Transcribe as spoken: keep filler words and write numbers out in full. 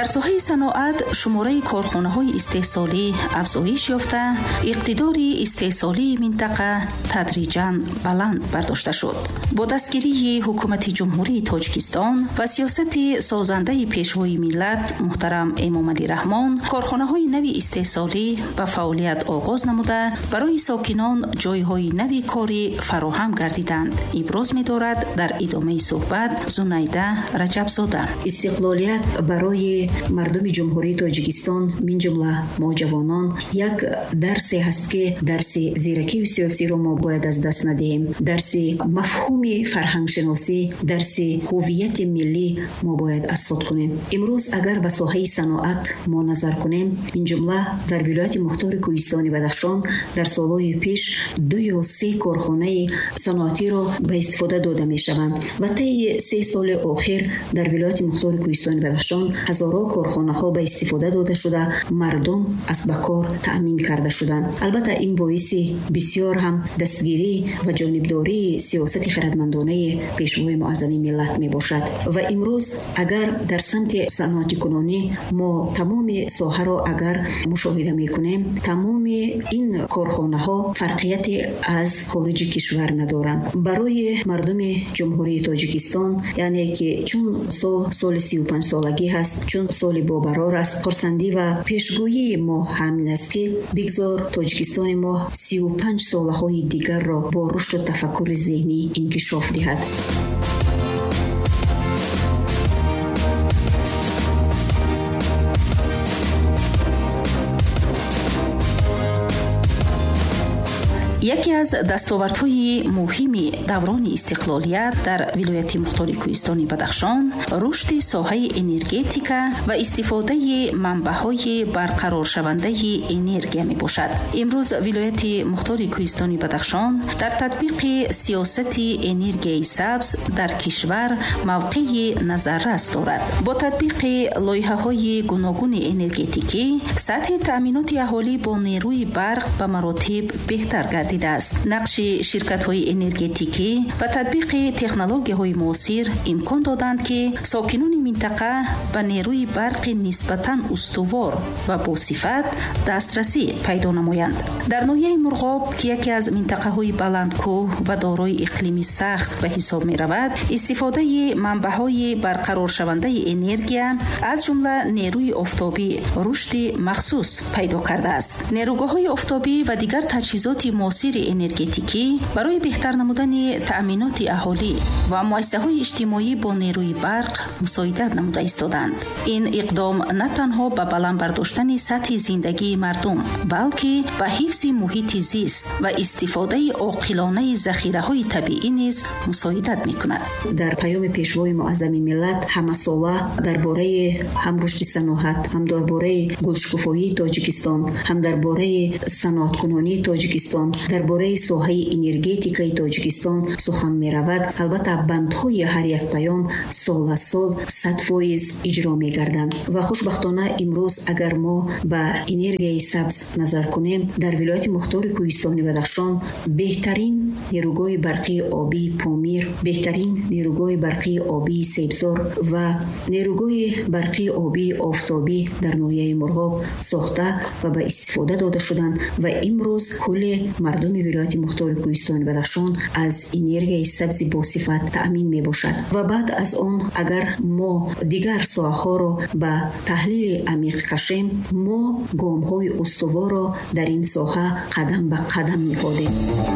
ساحه صنعت شماره کارخانه‌های استحصالی افزایش یافته، اقتدار استحصالی منطقه تدریجاً بلند برداشته شد. با دستگیری حکومت جمهوری تاجیکستان و سیاست سازنده پیشوای ملت محترم امامعلی رحمان، کارخانه‌های نوی استحصالی به فعالیت آغاز نموده برای ساکنان جایهای نوی کاری فراهم گردیدند. ابراز می‌دارد در ادامه صحبت زنیده رجبزاده. استقلالیت برای مردم جمهوری تاجیکستان من جمله ما جوانان یک درسی هست که درس زیرکی و سیاسی رو ما باید از دست ندهیم. درس مفهوم فرهنگ شناسی، درس هویت ملی ما باید اسقاط کنیم. امروز اگر به ساحه صنعت ما نظر کنیم، این جمله در ولایت مختار کوهستان بدخشان در سالهای پیش دو یا سه کارخانه صنعتی را به استفاده داده می شوند و طی سه سال آخر در ولایت مختار کوهستان بدخشان هزارها کارخانه ها به استفاده داده شده، مردم از بکار تأمین کرده شدند. البته این باعث بسیار هم دستگیری و جانبداری سیاست خردمندانه پیشوای معظم ملت می باشد و امروز اگر در سمت صنعت کنونی ما تمام ساحه را اگر مشاهده می کنیم، تمام این کارخانه ها فرقیت از خارج کشور ندارند. برای مردم جمهوری تاجیکستان یعنی که چون سال سال سی و پنج سالگی هست، چون سال باورار است، خرسندی و پیشگویی ما همین است که بگذار تاجیکستان ما سی و پنج ساله های دیگر را با رشد و تفکر ذهنی انکشاف دهد. یکی از دستاوردهای مهم دوران استقلالیت در ولایت مختار کوهستان بدخشان رشد ساحه انرژتیکا و استفاده منبع‌های برقرار شونده انرژی می باشد. امروز ولایت مختار کوهستان بدخشان در تطبیق سیاست انرژی سبز در کشور موقع نظررس دارد. با تطبیق لایحه‌های گوناگون انرژتیکی، سطح تأمینات اهالی با نیروی برق به مراتب بهتر گردیده است. نقش شرکت‌های انرژتیکی و تطبیق تکنولوژی‌های معاصر امکان دادند که ساکنان منطقه به نیروی برق نسبتاً استوار و با صفت دسترسی پیدا نمایند. در ناحیه مرغاب که یکی از منطقه‌های بلندکوه و دارای اقلیمی سخت به حساب می‌رود، استفاده منبع‌های برقرار شونده انرژی از جمله نیروی آفتابی رشد مخصوص پیدا کرده است. نیروگاه‌های آفتابی و دیگر تجهیزات معاصر انرژتیکی برای بهتر نمودن تأمینات اهالی و مؤسسه‌های اجتماعی با نیروی برق مساعدت نموده ایستادند. این اقدام نه تنها به بلند برداشتن سطح زندگی مردم، بلکه به حفظ محیط زیست و استفاده عاقلانه ذخیره‌های طبیعی نیز مساعدت می‌کند. در پیام پیشوای معظم ملت همساله درباره هم رشد صنعت، هم درباره گلشکوفایی تاجیکستان، هم درباره صنعت کنونی تاجیکستان، درباره ساحه انرژتیکای تاجیکستان سخن می‌رود. البته بندهای هر یک پیام سال از سال صد فایز اجرا می‌گردند و خوشبختانه امروز اگر ما به انرژی سبز نظر کنیم، در ولایت مختار کوهستان بدخشان بهترین نیروگاه برقی آبی پامیر، بهترین نیروگاه برقی آبی سیبزار و نیروگاه برقی آبی آفتابی در ناحیه مرغاب ساخته و به استفاده داده شدند و امروز کل مردم ولایت مختار کوهستان بدخشان از انرژی سبز با صفت تأمین می باشد. و بعد از آن اگر ما دیگر ساحه ها را به تحلیل عمیق کشیم، ما گام های استوار را در این ساحه قدم به قدم می نهادیم.